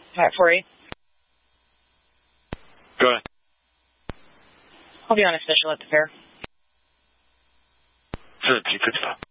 Alright, 48. Go ahead. I'll be on a special at the fair. 1755.